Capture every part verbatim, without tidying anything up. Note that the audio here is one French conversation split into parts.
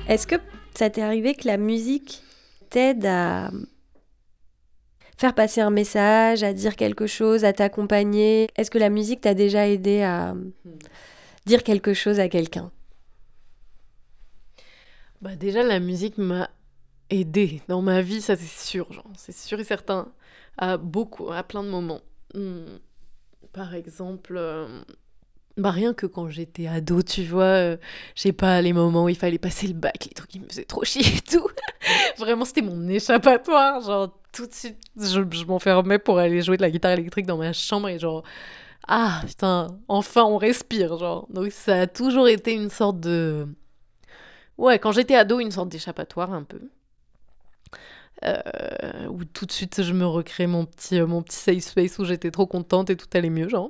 Est-ce que ça t'est arrivé que la musique t'aide à faire passer un message, à dire quelque chose, à t'accompagner? Est-ce que la musique t'a déjà aidé à dire quelque chose à quelqu'un? Bah déjà, la musique m'a aidée dans ma vie, ça c'est sûr, genre, c'est sûr et certain, à beaucoup, à plein de moments. Hmm, Par exemple, euh, bah rien que quand j'étais ado, tu vois, euh, je sais pas, les moments où il fallait passer le bac, les trucs qui me faisaient trop chier et tout. Vraiment, c'était mon échappatoire, genre tout de suite, je, je m'enfermais pour aller jouer de la guitare électrique dans ma chambre et genre, ah putain, enfin on respire, genre. Donc ça a toujours été une sorte de... Ouais, quand j'étais ado, une sorte d'échappatoire un peu. Euh, où tout de suite je me recrée mon petit, euh, mon petit safe space où j'étais trop contente et tout allait mieux, genre.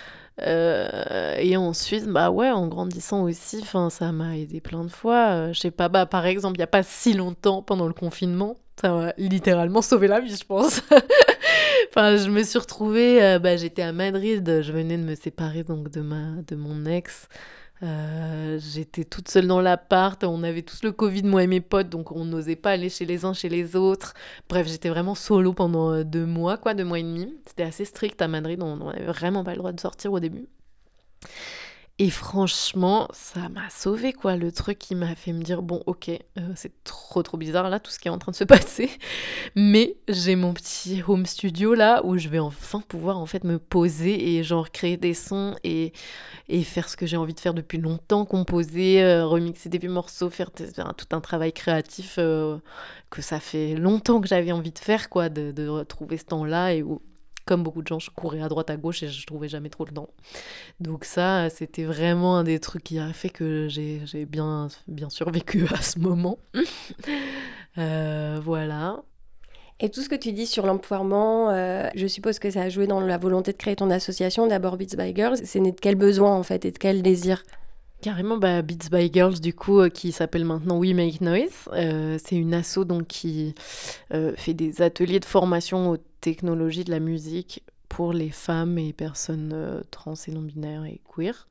Euh, et ensuite, bah ouais, en grandissant aussi, ça m'a aidé plein de fois. Euh, je sais pas, bah par exemple, il y a pas si longtemps, pendant le confinement, ça m'a littéralement sauvé la vie, je pense. Enfin, je me suis retrouvée, euh, bah, j'étais à Madrid, je venais de me séparer donc de ma, de mon ex. Euh, j'étais toute seule dans l'appart, on avait tous le Covid, moi et mes potes, donc on n'osait pas aller chez les uns, chez les autres. Bref, j'étais vraiment solo pendant euh, deux mois, quoi, deux mois et demi. C'était assez strict à Madrid, on n'avait vraiment pas le droit de sortir au début. Et franchement, ça m'a sauvée, quoi, le truc qui m'a fait me dire, bon, ok, euh, c'est trop trop bizarre là, tout ce qui est en train de se passer, mais j'ai mon petit home studio là, où je vais enfin pouvoir en fait me poser et genre créer des sons et, et faire ce que j'ai envie de faire depuis longtemps, composer, euh, remixer des vieux morceaux, faire, des- faire tout un travail créatif euh, que ça fait longtemps que j'avais envie de faire, quoi, de, de retrouver ce temps-là et où, comme beaucoup de gens, je courais à droite à gauche et je trouvais jamais trop le temps. Donc ça, c'était vraiment un des trucs qui a fait que j'ai, j'ai bien, bien survécu à ce moment. Euh, voilà. Et tout ce que tu dis sur l'empowerment, euh, je suppose que ça a joué dans la volonté de créer ton association, d'abord Beats by Girls. C'est né de quel besoin en fait et de quel désir? Carrément, bah, Beats by Girls, du coup, euh, qui s'appelle maintenant We Make Noise. Euh, c'est une asso donc, qui euh, fait des ateliers de formation aux technologies de la musique pour les femmes et personnes euh, trans et non-binaires et queer.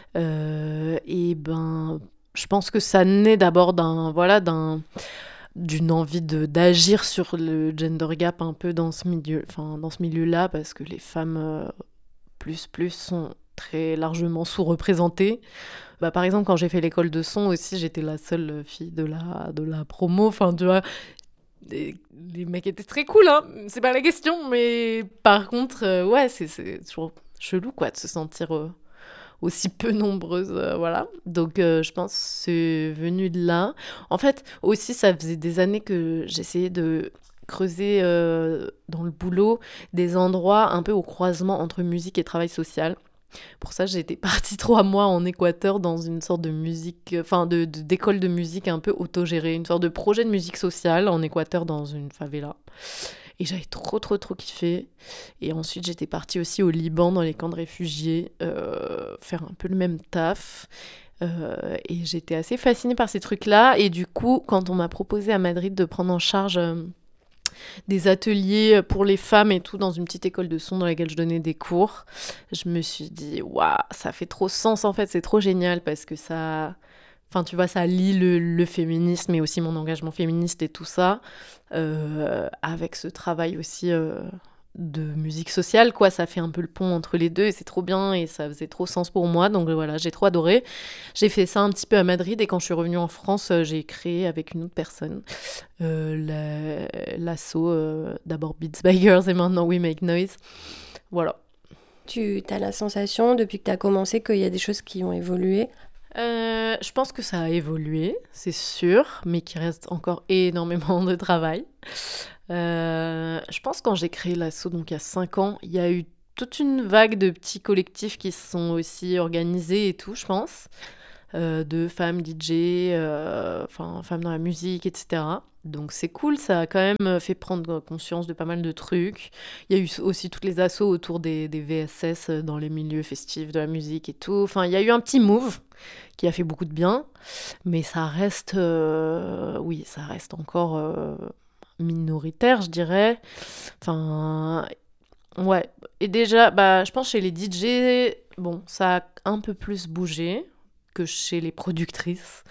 Euh, et ben, je pense que ça naît d'abord d'un, voilà, d'un, d'une envie de, d'agir sur le gender gap un peu dans ce milieu, enfin, dans ce milieu-là, parce que les femmes euh, plus plus sont très largement sous-représentées. Bah, par exemple, quand j'ai fait l'école de son aussi, j'étais la seule fille de la, de la promo. Enfin, tu vois, les, les mecs étaient très cool, hein. C'est pas la question. Mais par contre, euh, ouais, c'est, c'est toujours chelou, quoi, de se sentir euh, aussi peu nombreuses, euh, voilà. Donc, euh, je pense que c'est venu de là. En fait, aussi, ça faisait des années que j'essayais de creuser euh, dans le boulot des endroits un peu au croisement entre musique et travail social. Pour ça, j'ai été partie trois mois en Équateur dans une sorte de musique, enfin de, de- d'école de musique un peu autogérée, une sorte de projet de musique sociale en Équateur dans une favela. Et j'avais trop, trop, trop kiffé. Et ensuite, j'étais partie aussi au Liban dans les camps de réfugiés, euh, faire un peu le même taf. Euh, et j'étais assez fascinée par ces trucs-là. Et du coup, quand on m'a proposé à Madrid de prendre en charge euh, des ateliers pour les femmes et tout dans une petite école de son dans laquelle je donnais des cours. Je me suis dit, waouh, ça fait trop sens en fait, c'est trop génial parce que ça. Enfin, tu vois, ça lie le, le féminisme et aussi mon engagement féministe et tout ça, euh, avec ce travail aussi euh, de musique sociale, quoi. Ça fait un peu le pont entre les deux et c'est trop bien et ça faisait trop sens pour moi. Donc voilà, j'ai trop adoré. J'ai fait ça un petit peu à Madrid et quand je suis revenue en France, euh, j'ai créé avec une autre personne euh, la- l'asso, euh, d'abord Beats by Girls et maintenant We Make Noise. Voilà. Tu as la sensation, depuis que tu as commencé, qu'il y a des choses qui ont évolué? Euh, je pense que ça a évolué, c'est sûr, mais qu'il reste encore énormément de travail. Euh, je pense que quand j'ai créé l'asso, donc il y a cinq ans, il y a eu toute une vague de petits collectifs qui se sont aussi organisés et tout, je pense. Euh, de femmes D J, euh, enfin femmes dans la musique, et cetera. Donc c'est cool, ça a quand même fait prendre conscience de pas mal de trucs. Il y a eu aussi toutes les assos autour des, des V S S dans les milieux festifs de la musique et tout. Enfin, il y a eu un petit move qui a fait beaucoup de bien, mais ça reste, euh, oui, ça reste encore euh, minoritaire, je dirais. Enfin, ouais. Et déjà, bah, je pense chez les D J, bon, ça a un peu plus bougé que chez les productrices.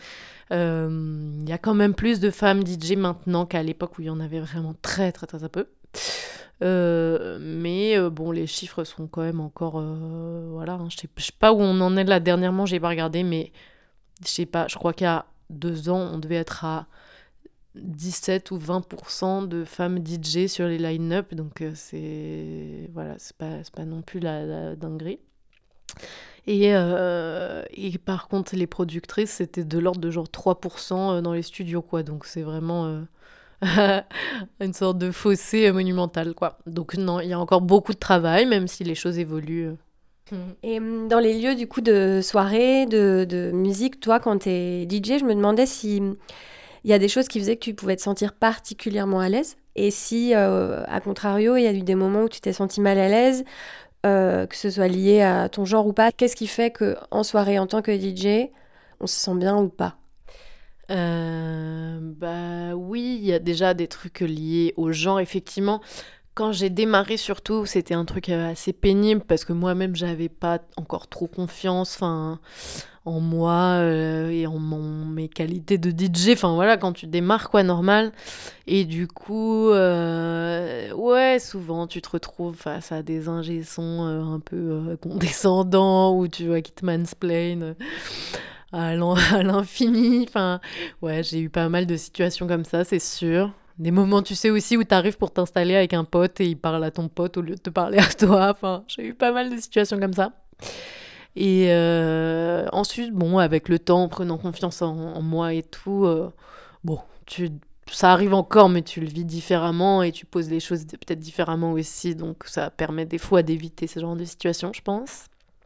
Euh, Il y a quand même plus de femmes D J maintenant qu'à l'époque où il y en avait vraiment très très très, très peu. Euh, mais euh, bon, les chiffres sont quand même encore... euh, voilà, hein, je sais, je sais pas où on en est là dernièrement, j'ai pas regardé, mais je sais pas, je crois qu'il y a deux ans, on devait être à dix-sept ou vingt pour cent de femmes D J sur les line-up, donc euh, c'est... Voilà, c'est pas, c'est pas non plus la, la dinguerie. Et, euh, et par contre, les productrices, c'était de l'ordre de genre trois pour cent dans les studios, quoi. Donc c'est vraiment euh, une sorte de fossé monumental, quoi. Donc non, il y a encore beaucoup de travail, même si les choses évoluent. Et hum, dans les lieux du coup de soirée, de, de musique, toi quand t'es D J, je me demandais si hum, il y a des choses qui faisaient que tu pouvais te sentir particulièrement à l'aise et si, euh, à contrario, il y a eu des moments où tu t'es senti mal à l'aise, euh, que ce soit lié à ton genre ou pas. Qu'est-ce qui fait qu'en soirée, en tant que D J, on se sent bien ou pas? Euh, bah oui, il y a déjà des trucs liés au genre, effectivement. Quand j'ai démarré, surtout, c'était un truc euh, assez pénible parce que moi-même, j'avais pas encore trop confiance, enfin, en moi euh, et en mon, mes qualités de D J. Enfin voilà, quand tu démarres, quoi, normal. Et du coup, euh, ouais, souvent, tu te retrouves face à des ingé sons euh, un peu euh, condescendants ou tu vois qui te mansplain euh, à l'in- à l'infini. Enfin, ouais, j'ai eu pas mal de situations comme ça, c'est sûr. Des moments, tu sais aussi, où t'arrives pour t'installer avec un pote et il parle à ton pote au lieu de te parler à toi. Enfin, j'ai eu pas mal de situations comme ça. Et euh, ensuite, bon, avec le temps, en prenant confiance en, en moi et tout, euh, bon, tu, ça arrive encore, mais tu le vis différemment et tu poses les choses peut-être différemment aussi. Donc, ça permet des fois d'éviter ce genre de situation, je pense.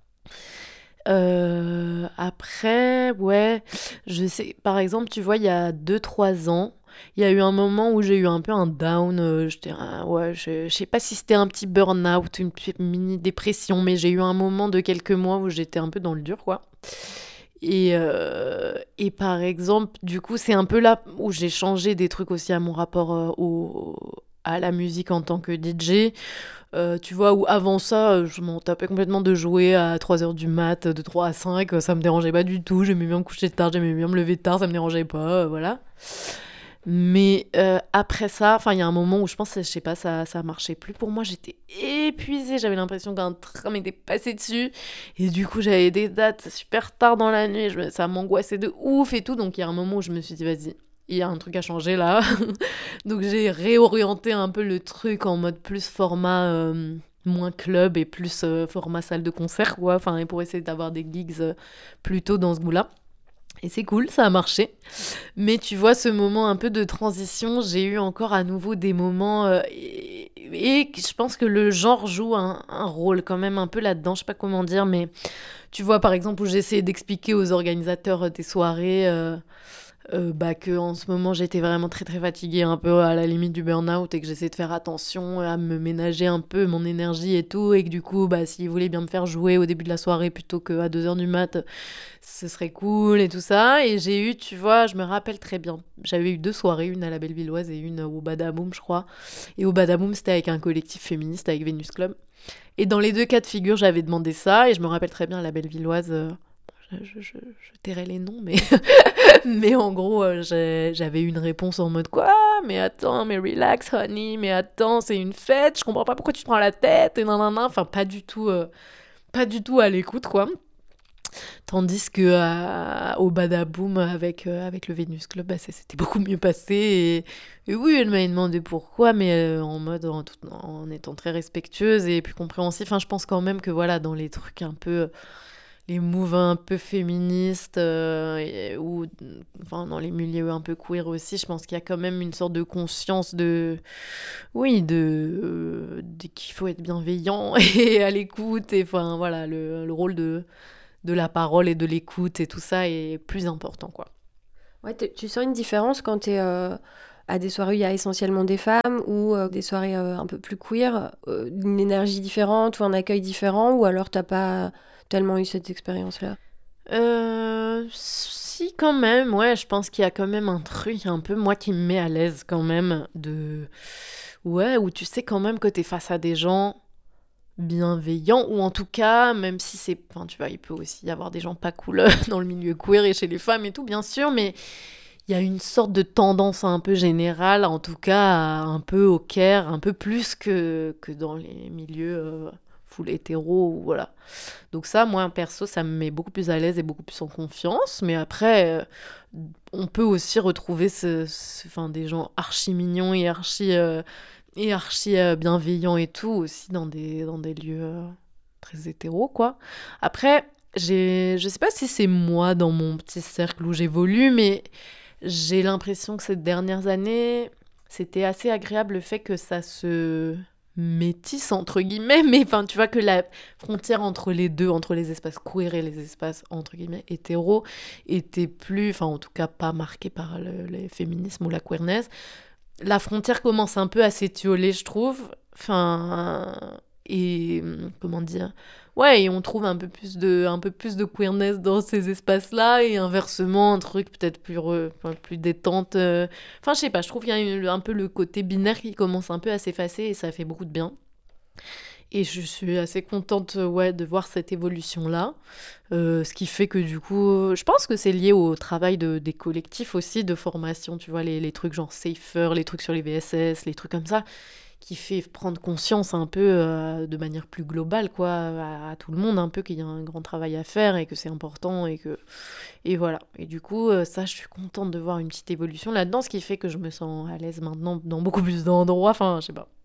Euh, après, ouais, je sais, par exemple, tu vois, il y a deux trois ans, il y a eu un moment où j'ai eu un peu un down, euh, j'étais, ah, ouais, je, je sais pas si c'était un petit burn-out, une petite mini-dépression, mais j'ai eu un moment de quelques mois où j'étais un peu dans le dur, quoi. Et, euh, et par exemple, du coup, c'est un peu là où j'ai changé des trucs aussi à mon rapport euh, au, à la musique en tant que D J. Euh, tu vois, où avant ça, euh, je m'en tapais complètement de jouer à trois heures du mat, de trois à cinq, euh, ça me dérangeait pas du tout. J'aimais bien me coucher tard, j'aimais bien me lever tard, ça me dérangeait pas, euh, voilà. Mais euh, après ça, enfin, il y a un moment où je pense, je sais pas, ça, ça marchait plus pour moi. J'étais épuisée, j'avais l'impression qu'un train m'était passé dessus. Et du coup, j'avais des dates super tard dans la nuit, je me- ça m'angoissait de ouf et tout. Donc, il y a un moment où je me suis dit, vas-y, il y a un truc à changer là. Donc, j'ai réorienté un peu le truc en mode plus format. euh, moins club et plus euh, format salle de concert, quoi. Enfin, et pour essayer d'avoir des gigs euh, plutôt dans ce goût-là. Et c'est cool, ça a marché. Mais tu vois, ce moment un peu de transition, j'ai eu encore à nouveau des moments... euh, et, et je pense que le genre joue un, un rôle quand même un peu là-dedans, je sais pas comment dire, mais tu vois, par exemple, où j'ai essayé d'expliquer aux organisateurs des soirées... euh, euh, bah, que en ce moment j'étais vraiment très très fatiguée, un peu à la limite du burn-out et que j'essayais de faire attention à me ménager un peu mon énergie et tout, et que du coup bah, s'ils voulaient bien me faire jouer au début de la soirée plutôt qu'à deux heures du mat, ce serait cool et tout ça. Et j'ai eu, tu vois, je me rappelle très bien, j'avais eu deux soirées, une à la Bellevilloise et une au Badaboom, je crois. Et au Badaboom, c'était avec un collectif féministe, avec Venus Club. Et dans les deux cas de figure, j'avais demandé ça, et je me rappelle très bien à la Bellevilloise, euh, je, je, je, je tairai les noms, mais mais en gros, euh, j'ai- j'avais eu une réponse en mode quoi? Mais attends, mais relax, honey, mais attends, c'est une fête, je comprends pas pourquoi tu te prends la tête, et nanana. Enfin, pas du tout, euh, pas du tout à l'écoute, quoi. Tandis que euh, au Badaboom avec, euh, avec le Venus Club, bah, ça s'était beaucoup mieux passé. Et, et oui, elle m'a demandé pourquoi, mais euh, en mode en, tout- en étant très respectueuse et plus compréhensive. Enfin, je pense quand même que voilà, dans les trucs un peu les moves un peu féministes euh, et- ou enfin dans les milieux un peu queer aussi, je pense qu'il y a quand même une sorte de conscience de oui de, euh, de qu'il faut être bienveillant et à l'écoute, et enfin voilà, le, le rôle de de la parole et de l'écoute et tout ça est plus important, quoi. Ouais, t'es- tu sens une différence quand tu es à des soirées où il y a essentiellement des femmes ou euh, des soirées euh, un peu plus queer, euh, une énergie différente ou un accueil différent, ou alors t'as pas tellement eu cette expérience-là? Euh, si, quand même, ouais, je pense qu'il y a quand même un truc un peu, moi, qui me met à l'aise quand même, de... Ouais, où tu sais quand même que t'es face à des gens bienveillant, ou en tout cas, même si c'est... Enfin, tu vois, il peut aussi y avoir des gens pas cool dans le milieu queer et chez les femmes et tout, bien sûr, mais il y a une sorte de tendance un peu générale, en tout cas, un peu au care, un peu plus que, que dans les milieux euh, full hétéro, voilà. Donc ça, moi, perso, ça me met beaucoup plus à l'aise et beaucoup plus en confiance. Mais après, euh, on peut aussi retrouver ce, ce- enfin, des gens archi mignons et archi, euh, et archi euh, bienveillants et tout, aussi dans des, dans des lieux euh, très hétéros, quoi. Après, j'ai, je sais pas si c'est moi, dans mon petit cercle où j'évolue, mais j'ai l'impression que ces dernières années, c'était assez agréable le fait que ça se métisse, entre guillemets, mais enfin, tu vois que la frontière entre les deux, entre les espaces queer et les espaces, entre guillemets, hétéros, était plus, enfin, en tout cas, pas marquée par le, le féminisme ou la queerness. La frontière commence un peu à s'étioler, je trouve. Enfin, et hum, comment dire? Ouais, et on trouve un peu plus de, un peu plus de queerness dans ces espaces-là, et inversement, un truc peut-être plus, re- enfin, plus détente. euh. Enfin, je sais pas, je trouve qu'il y a une- un peu le côté binaire qui commence un peu à s'effacer, et ça fait beaucoup de bien. Et je suis assez contente, euh, ouais, de voir cette évolution-là. Euh, ce qui fait que du coup, je pense que c'est lié au travail de, des collectifs aussi, de formation, tu vois, les, les trucs genre Safer, les trucs sur les V S S, les trucs comme ça, qui fait prendre conscience un peu euh, de manière plus globale, quoi, à, à tout le monde, un peu qu'il y a un grand travail à faire et que c'est important et que... Et voilà. Et du coup, euh, ça, je suis contente de voir une petite évolution là-dedans, ce qui fait que je me sens à l'aise maintenant dans beaucoup plus d'endroits, enfin, je sais pas.